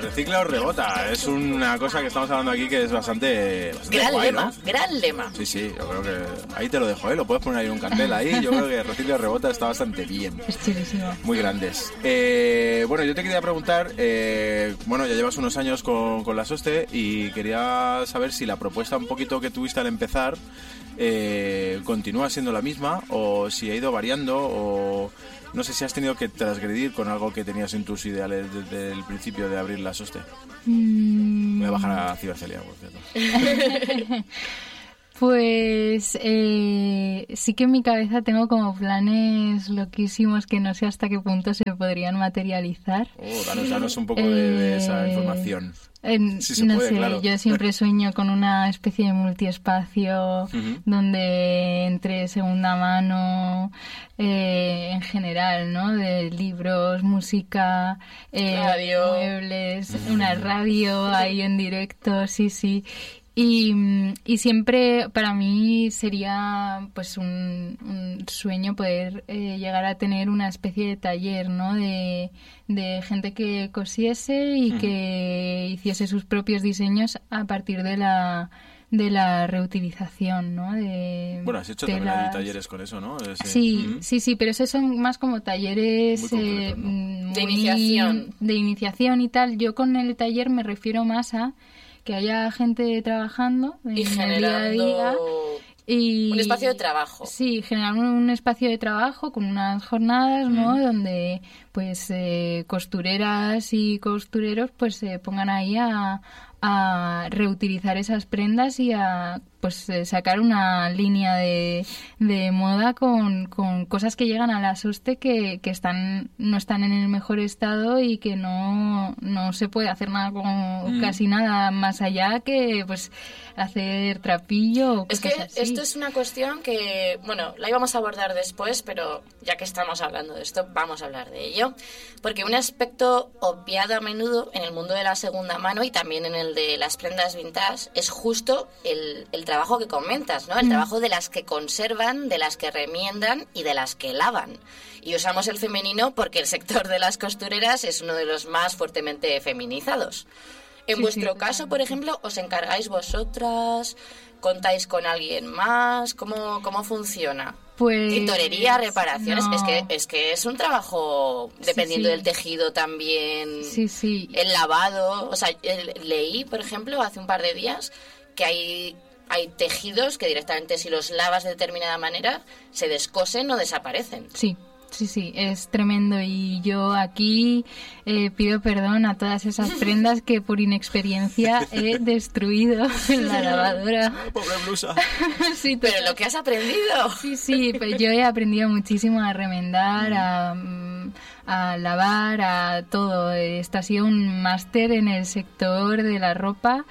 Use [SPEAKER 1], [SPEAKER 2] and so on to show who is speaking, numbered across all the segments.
[SPEAKER 1] recicla o rebota. Es una cosa que estamos hablando aquí que es bastante
[SPEAKER 2] Gran
[SPEAKER 1] guay,
[SPEAKER 2] lema,
[SPEAKER 1] ¿no?
[SPEAKER 2] gran lema.
[SPEAKER 1] Sí, yo creo que ahí te lo dejo, ¿eh? Lo puedes poner ahí en un cartel ahí. Yo creo que recicla o rebota está bastante bien.
[SPEAKER 3] Es chulísimo.
[SPEAKER 1] Muy grandes. Bueno, yo te quería preguntar, bueno, ya llevas unos años con la SOSTE y quería saber si la propuesta un poquito que tuviste al empezar continúa siendo la misma o si ha ido variando o no sé si has tenido que transgredir con algo que tenías en tus ideales desde el principio de abrir la SOSTE. Voy a bajar a Cibercelia, por cierto.
[SPEAKER 3] Pues sí que en mi cabeza tengo como planes loquísimos que no sé hasta qué punto se podrían materializar.
[SPEAKER 1] Danos un poco de esa información. Si se
[SPEAKER 3] no
[SPEAKER 1] puede,
[SPEAKER 3] sé,
[SPEAKER 1] claro.
[SPEAKER 3] yo siempre sueño con una especie de multiespacio donde entre segunda mano, en general, ¿no? De libros, música,
[SPEAKER 2] Radio.
[SPEAKER 3] muebles, una radio ahí en directo, sí. Y siempre para mí sería pues un sueño poder llegar a tener una especie de taller, ¿no? De gente que cosiese y que hiciese sus propios diseños a partir de la reutilización, ¿no?
[SPEAKER 1] Bueno, has hecho también ahí talleres con eso, ¿no?
[SPEAKER 3] Sí, pero esos son más como talleres
[SPEAKER 1] muy concretos, ¿no?
[SPEAKER 2] De iniciación
[SPEAKER 3] y tal. Yo con el taller me refiero más a que haya gente trabajando
[SPEAKER 2] y
[SPEAKER 3] en el día a día y
[SPEAKER 2] un espacio de trabajo.
[SPEAKER 3] Sí, generar un espacio de trabajo con unas jornadas, ¿no? Donde pues costureras y costureros pues se pongan ahí a reutilizar esas prendas y a pues sacar una línea de moda con cosas que llegan a la SOSTE que no están en el mejor estado y que no se puede hacer nada con casi nada más allá que pues hacer trapillo o
[SPEAKER 2] es
[SPEAKER 3] cosas
[SPEAKER 2] que
[SPEAKER 3] así.
[SPEAKER 2] Esto es una cuestión que, bueno, la íbamos a abordar después, pero ya que estamos hablando de esto, vamos a hablar de ello, porque un aspecto obviado a menudo en el mundo de la segunda mano y también en el de las prendas vintage es justo el trabajo que comentas, ¿no? El trabajo de las que conservan, de las que remiendan y de las que lavan. Y usamos el femenino porque el sector de las costureras es uno de los más fuertemente feminizados. En vuestro caso, por ejemplo, ¿os encargáis vosotras? ¿Contáis con alguien más? ¿Cómo funciona?
[SPEAKER 3] Pues
[SPEAKER 2] Tintorería, reparaciones,
[SPEAKER 3] no.
[SPEAKER 2] es que es un trabajo dependiendo del tejido también.
[SPEAKER 3] Sí.
[SPEAKER 2] El lavado, o sea, leí, por ejemplo, hace un par de días que hay tejidos que directamente si los lavas de determinada manera se descosen o desaparecen.
[SPEAKER 3] Sí, es tremendo y yo aquí pido perdón a todas esas prendas que por inexperiencia he destruido en la lavadora.
[SPEAKER 1] Pobre blusa.
[SPEAKER 3] Sí,
[SPEAKER 2] pero lo que has aprendido.
[SPEAKER 3] Sí, pues yo he aprendido muchísimo a remendar, a lavar, a todo. Esto ha sido un máster en el sector de la ropa.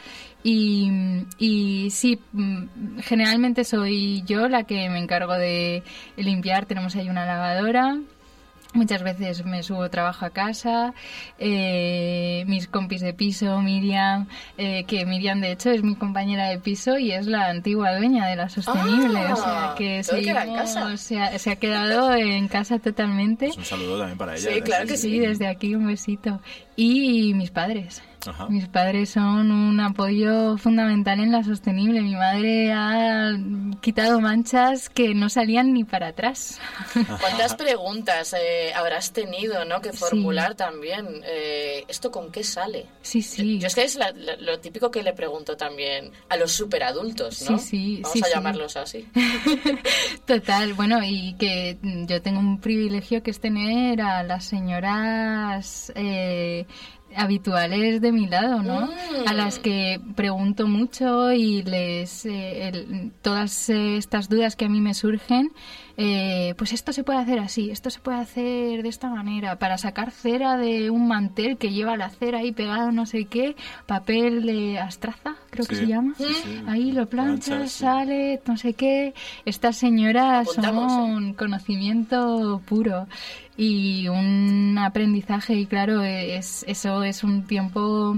[SPEAKER 3] Y sí, generalmente soy yo la que me encargo de limpiar. Tenemos ahí una lavadora. Muchas veces me subo trabajo a casa, mis compis de piso, Miriam, que Miriam de hecho es mi compañera de piso y es la antigua dueña de la Sostenible, o sea que se ha quedado en casa totalmente.
[SPEAKER 1] Pues un saludo también para ella.
[SPEAKER 2] Sí, claro que
[SPEAKER 3] Sí, desde aquí un besito. Y mis padres.
[SPEAKER 1] Ajá.
[SPEAKER 3] Mis padres son un apoyo fundamental en la Sostenible. Mi madre ha quitado manchas que no salían ni para atrás.
[SPEAKER 2] ¿Cuántas preguntas habrás tenido, ¿no? que formular también? ¿Esto con qué sale?
[SPEAKER 3] Sí.
[SPEAKER 2] Yo es que es lo típico que le pregunto también a los superadultos, ¿no?
[SPEAKER 3] Sí.
[SPEAKER 2] Vamos a llamarlos así.
[SPEAKER 3] Total, bueno, y que yo tengo un privilegio que es tener a las señoras habituales de mi lado, ¿no? A las que pregunto mucho y todas estas dudas que a mí me surgen, pues esto se puede hacer así, esto se puede hacer de esta manera, para sacar cera de un mantel que lleva la cera ahí pegado no sé qué, papel de astraza, creo que se llama, ahí lo planchas, sale, no sé qué. Estas señoras son conocimiento puro y un aprendizaje, y claro, eso es un tiempo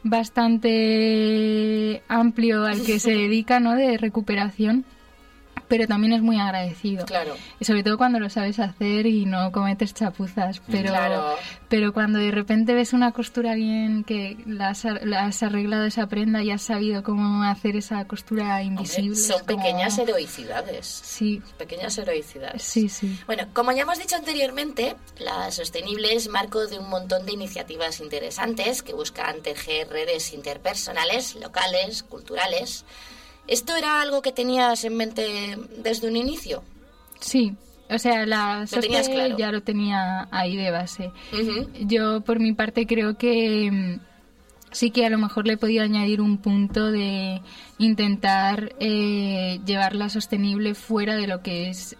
[SPEAKER 3] bastante amplio al que se dedica, ¿no?, de recuperación, pero también es muy agradecido.
[SPEAKER 2] Claro.
[SPEAKER 3] Y sobre todo cuando lo sabes hacer y no cometes chapuzas. Pero cuando de repente ves una costura bien, que la has arreglado esa prenda y has sabido cómo hacer esa costura invisible.
[SPEAKER 2] Hombre, son pequeñas heroicidades.
[SPEAKER 3] Sí.
[SPEAKER 2] Pequeñas heroicidades.
[SPEAKER 3] Sí, sí.
[SPEAKER 2] Bueno, como ya hemos dicho anteriormente, La Sostenible es marco de un montón de iniciativas interesantes que buscan tejer redes interpersonales, locales, culturales. ¿Esto era algo que tenías en mente desde un inicio?
[SPEAKER 3] Sí, o sea, la
[SPEAKER 2] tenías claro.
[SPEAKER 3] Ya lo tenía ahí de base.
[SPEAKER 2] Uh-huh.
[SPEAKER 3] Yo, por mi parte, creo que sí que a lo mejor le he podido añadir un punto de intentar llevarla sostenible fuera de lo que es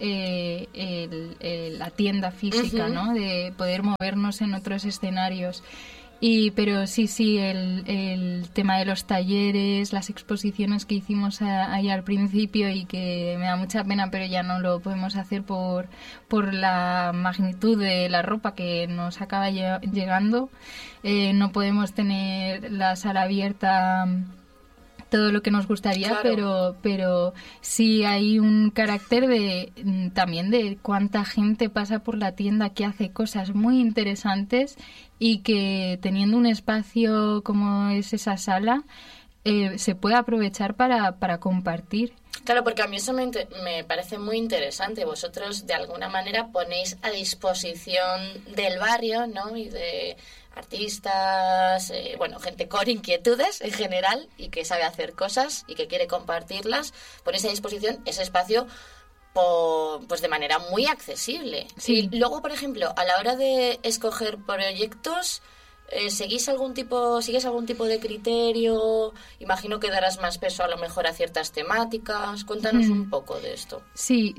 [SPEAKER 3] la tienda física,
[SPEAKER 2] uh-huh.
[SPEAKER 3] ¿no? De poder movernos en otros escenarios. Pero sí, el tema de los talleres, las exposiciones que hicimos ahí al principio y que me da mucha pena, pero ya no lo podemos hacer por la magnitud de la ropa que nos acaba llegando. No podemos tener la sala abierta todo lo que nos gustaría,
[SPEAKER 2] claro.
[SPEAKER 3] pero sí hay un carácter también de cuánta gente pasa por la tienda que hace cosas muy interesantes y que teniendo un espacio como es esa sala se puede aprovechar para compartir.
[SPEAKER 2] Claro, porque a mí eso me parece muy interesante. Vosotros de alguna manera ponéis a disposición del barrio, ¿no? Y de artistas, gente con inquietudes en general y que sabe hacer cosas y que quiere compartirlas, ponéis a disposición ese espacio pues de manera muy accesible.
[SPEAKER 3] Sí.
[SPEAKER 2] Y luego, por ejemplo, a la hora de escoger proyectos, ¿sigues algún tipo de criterio? Imagino que darás más peso a lo mejor a ciertas temáticas. Cuéntanos un poco de esto.
[SPEAKER 3] Sí.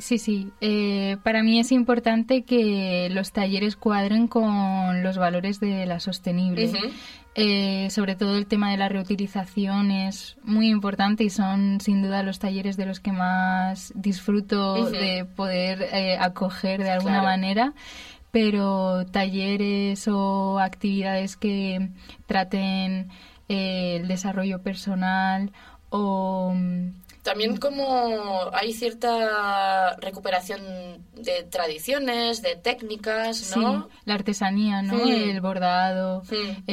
[SPEAKER 3] Para mí es importante que los talleres cuadren con los valores de la sostenible.
[SPEAKER 2] Uh-huh.
[SPEAKER 3] Sobre todo el tema de la reutilización es muy importante y son sin duda los talleres de los que más disfruto
[SPEAKER 2] uh-huh.
[SPEAKER 3] de poder acoger de alguna
[SPEAKER 2] claro.
[SPEAKER 3] manera. Pero talleres o actividades que traten el desarrollo personal o...
[SPEAKER 2] También como hay cierta recuperación de tradiciones, de técnicas, ¿no?
[SPEAKER 3] Sí, la artesanía, ¿no? El bordado.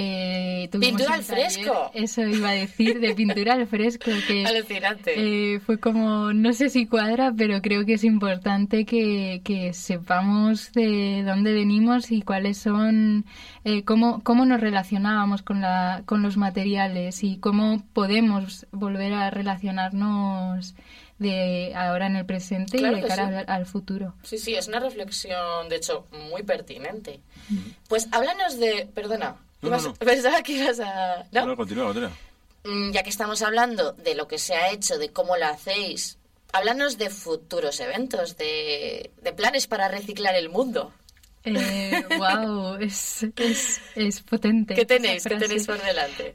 [SPEAKER 2] Pintura al fresco.
[SPEAKER 3] Eso iba a decir, de pintura al fresco. Que,
[SPEAKER 2] alucinante.
[SPEAKER 3] Fue como, no sé si cuadra, pero creo que es importante que sepamos de dónde venimos y cuáles son, cómo nos relacionábamos con los materiales y cómo podemos volver a relacionarnos de ahora en el presente
[SPEAKER 2] claro
[SPEAKER 3] y de cara
[SPEAKER 2] sí.
[SPEAKER 3] al futuro.
[SPEAKER 2] Sí, es una reflexión, de hecho, muy pertinente. Pues háblanos de... Perdona,
[SPEAKER 1] no.
[SPEAKER 2] Pensaba que ibas a...
[SPEAKER 1] No, continúa.
[SPEAKER 2] Ya que estamos hablando de lo que se ha hecho, de cómo lo hacéis, háblanos de futuros eventos, de planes para reciclar el mundo.
[SPEAKER 3] Wow, es potente.
[SPEAKER 2] ¿Qué tenéis por delante?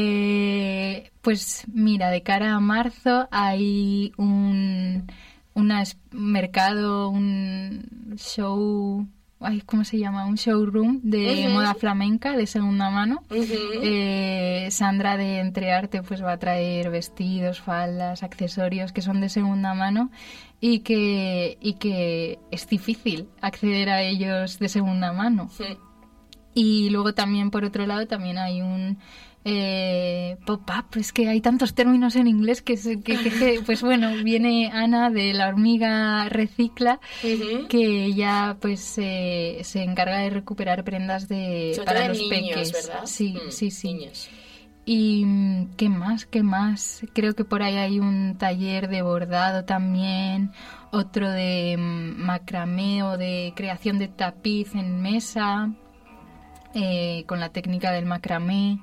[SPEAKER 3] Pues mira, de cara a marzo hay un mercado, un show, ¿cómo se llama? Un showroom de
[SPEAKER 2] uh-huh.
[SPEAKER 3] moda flamenca de segunda mano.
[SPEAKER 2] Uh-huh.
[SPEAKER 3] Sandra de Entrearte pues va a traer vestidos, faldas, accesorios que son de segunda mano y que es difícil acceder a ellos de segunda mano.
[SPEAKER 2] Sí.
[SPEAKER 3] Y luego también, por otro lado, también hay un pop-up, es que hay tantos términos en inglés que pues bueno, viene Ana de La Hormiga Recicla, uh-huh. que ya pues se encarga de recuperar prendas para los
[SPEAKER 2] niños,
[SPEAKER 3] peques.
[SPEAKER 2] ¿verdad?
[SPEAKER 3] Sí.
[SPEAKER 2] Niños.
[SPEAKER 3] Y ¿qué más? Creo que por ahí hay un taller de bordado también, otro de macramé o de creación de tapiz en mesa, con la técnica del macramé.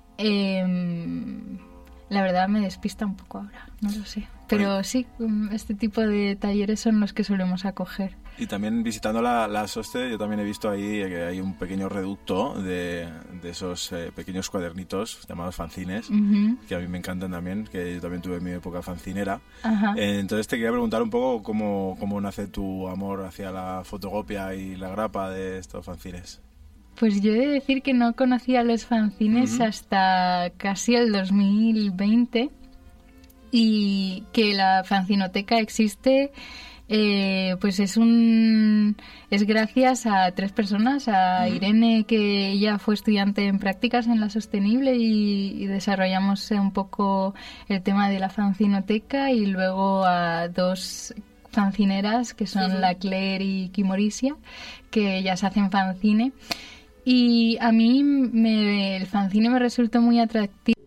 [SPEAKER 3] La verdad me despista un poco ahora, no lo sé. Pero sí, este tipo de talleres son los que solemos acoger.
[SPEAKER 1] Y también visitando la SOSTE, yo también he visto ahí que hay un pequeño reducto de esos pequeños cuadernitos llamados fanzines, uh-huh. que a mí me encantan también, que yo también tuve mi época fancinera. Uh-huh. Entonces te quería preguntar un poco cómo nace tu amor hacia la fotocopia y la grapa de estos fanzines.
[SPEAKER 3] Pues yo he de decir que no conocía los fanzines uh-huh. hasta casi el 2020. y que la fanzinoteca existe, pues es gracias a 3 personas, a Irene, que ella fue estudiante en prácticas en la Sostenible y desarrollamos un poco el tema de la fanzinoteca, y luego a 2 fancineras que son la Claire y Kimorisia, que ellas hacen fanzine. Y a mí el fanzine me resultó muy atractivo